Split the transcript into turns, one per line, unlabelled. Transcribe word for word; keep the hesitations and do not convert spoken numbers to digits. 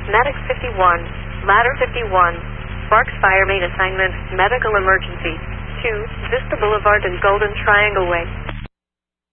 Medic fifty-one, Ladder fifty-one, Sparks Fire Main Assignment, Medical Emergency, two, Vista Boulevard and Golden Triangle Way.